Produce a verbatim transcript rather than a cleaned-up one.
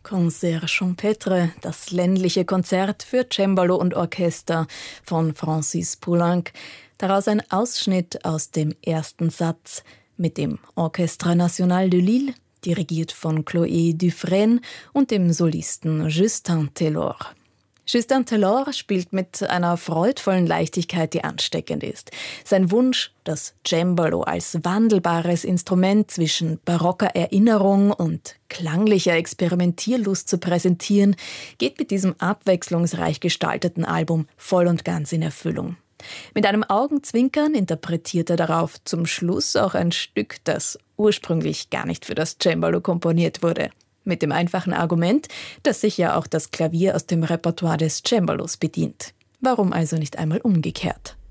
Concert champêtre, das ländliche Konzert für Cembalo und Orchester von Francis Poulenc. Daraus ein Ausschnitt aus dem ersten Satz mit dem Orchestre National de Lille, dirigiert von Chloé Dufresne und dem Solisten Justin Taylor. Justin Taylor spielt mit einer freudvollen Leichtigkeit, die ansteckend ist. Sein Wunsch, das Cembalo als wandelbares Instrument zwischen barocker Erinnerung und klanglicher Experimentierlust zu präsentieren, geht mit diesem abwechslungsreich gestalteten Album voll und ganz in Erfüllung. Mit einem Augenzwinkern interpretiert er darauf zum Schluss auch ein Stück, das ursprünglich gar nicht für das Cembalo komponiert wurde. Mit dem einfachen Argument, dass sich ja auch das Klavier aus dem Repertoire des Cembalos bedient. Warum also nicht einmal umgekehrt?